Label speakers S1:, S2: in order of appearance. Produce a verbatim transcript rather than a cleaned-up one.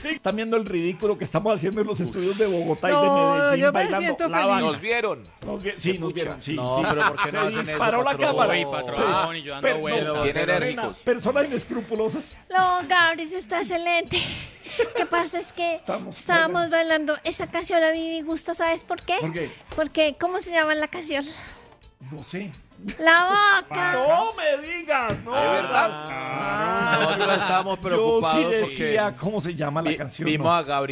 S1: Sí, están viendo el ridículo que estamos haciendo en los estudios de Bogotá
S2: No,
S1: y de Medellín
S2: yo me
S1: bailando
S2: siento
S1: la
S2: feliz.
S1: banda.
S3: ¿Nos vieron?
S1: Nos vi- sí, nos vieron, sí,
S4: No,
S1: sí.
S4: pero ¿por qué no
S1: Se
S4: hacen eso,
S1: disparó la
S4: patrón?
S1: cámara.
S5: Uy, patrón, y yo ando
S1: Pero,
S5: bueno.
S3: Bien
S1: Lorena,
S3: enérgicos.
S1: personas inescrupulosas.
S6: No, Gabris está excelente. Lo que pasa es que
S1: Estamos
S6: estábamos bailando esa canción a mí me gusta, ¿sabes por qué?
S1: ¿Por qué?
S6: Porque, ¿cómo se llama la canción?
S1: No sé.
S6: La Vaca.
S1: No me digas, no.
S3: ¿De verdad?
S4: Nosotros estábamos
S1: Yo
S4: preocupados
S1: sí decía
S4: porque
S1: cómo se llama la
S4: vi-
S1: canción.
S4: vimos
S1: no.
S4: a Gabriel